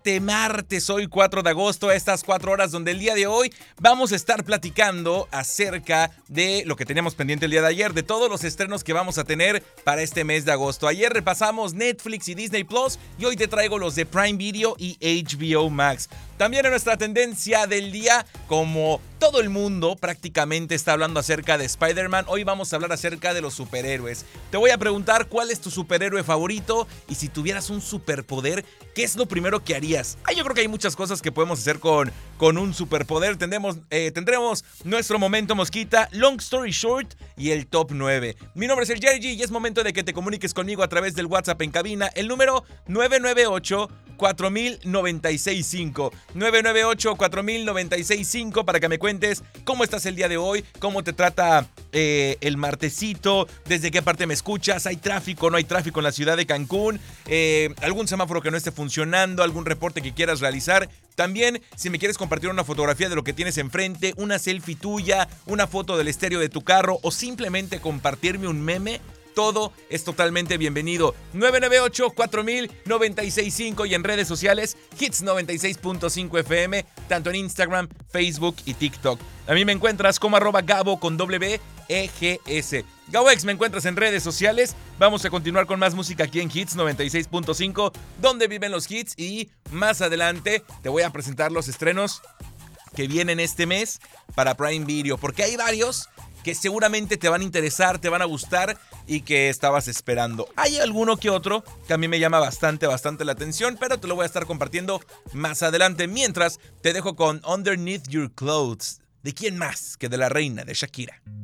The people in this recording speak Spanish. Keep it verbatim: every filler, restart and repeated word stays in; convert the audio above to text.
este martes, hoy cuatro de agosto, a estas cuatro horas donde el día de hoy vamos a estar platicando acerca de lo que teníamos pendiente el día de ayer, de todos los estrenos que vamos a tener para este mes de agosto. Ayer repasamos Netflix y Disney Plus y hoy te traigo los de Prime Video y H B O Max. También en nuestra tendencia del día, como todo el mundo prácticamente está hablando acerca de Spider-Man, hoy vamos a hablar acerca de los superhéroes. Te voy a preguntar cuál es tu superhéroe favorito y si tuvieras un superpoder, ¿qué es lo primero que harías? Ah, yo creo que hay muchas cosas que podemos hacer con, con un superpoder. Tendremos, eh, tendremos nuestro momento mosquita, long story short y el top nueve. Mi nombre es el Jerry G y es momento de que te comuniques conmigo a través del WhatsApp en cabina, el número nueve nueve ocho, cuatro mil noventa y seis cinco. nueve nueve ocho, cuatro mil noventa y seis cinco para que me cuentes cómo estás el día de hoy, cómo te trata eh, el martesito, desde qué parte me escuchas, hay tráfico, no hay tráfico en la ciudad de Cancún, eh, algún semáforo que no esté funcionando, algún reporte que quieras realizar. También, si me quieres compartir una fotografía de lo que tienes enfrente, una selfie tuya, una foto del estéreo de tu carro o simplemente compartirme un meme, todo es totalmente bienvenido. nueve nueve ocho, cuatro mil noventa y seis cinco y en redes sociales Hits noventa y seis punto cinco F M, tanto en Instagram, Facebook y TikTok. A mí me encuentras como arroba Gabo con W E G S. GaboX me encuentras en redes sociales. Vamos a continuar con más música aquí en Hits noventa y seis punto cinco, donde viven los hits, y más adelante te voy a presentar los estrenos que vienen este mes para Prime Video, porque hay varios que seguramente te van a interesar, te van a gustar y que estabas esperando. Hay alguno que otro que a mí me llama bastante, bastante la atención, pero te lo voy a estar compartiendo más adelante. Mientras, te dejo con Underneath Your Clothes. ¿De quién más que de la reina, de Shakira?